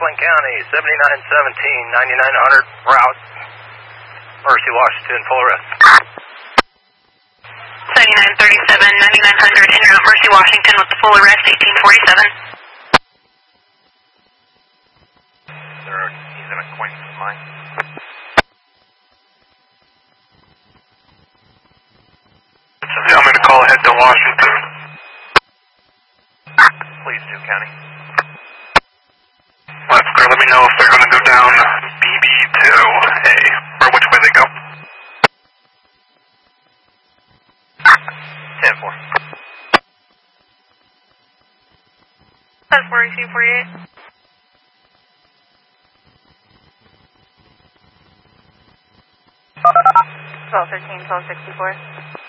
Franklin County, 7917, 9900 route. Mercy, Washington, full arrest. 7937, 9900 en route Mercy, Washington with the full arrest, 1847. Sir, he's an acquaintance of mine. Yeah, I'm going to call ahead to Washington. Please do, County. That's clear. Let me know if they're going to go down BB2A, or which way they go. 10-4. That's 4248. 1213, 1264.